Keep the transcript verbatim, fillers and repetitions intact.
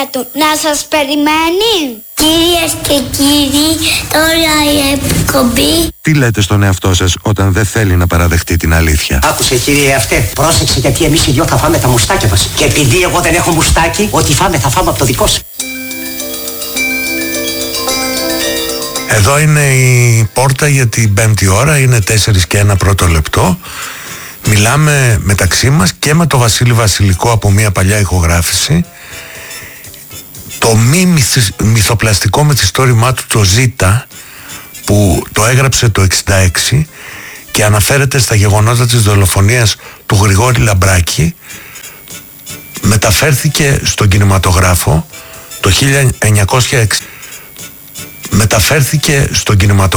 γυναίκα του να σας περιμένει. Κυρίες και κύριοι, τώρα η εκπομπή. Τι λέτε στον εαυτό σας όταν δεν θέλει να παραδεχτεί την αλήθεια? Άκουσε κύριε αυτέ, πρόσεξε γιατί εμείς οι δυο θα φάμε τα μουστάκια μας. Και επειδή εγώ δεν έχω μουστάκι, ό,τι φάμε θα φάμε από το δικό σου. Εδώ είναι η πόρτα για την πέμπτη ώρα, είναι τέσσερις και ένα πρώτο λεπτό. Μιλάμε μεταξύ μας και με τον Βασίλη Βασιλικό από μια παλιά ηχογράφηση. Το μη μυθ, μυθοπλαστικό μυθιστόρημά του, το Ζήτα, που το έγραψε το εξήντα έξι και αναφέρεται στα γεγονότα της δολοφονίας του Γρηγόρη Λαμπράκη, μεταφέρθηκε στον κινηματογράφο το χίλια εννιακόσια έξι. Μεταφέρθηκε στον κινηματογράφο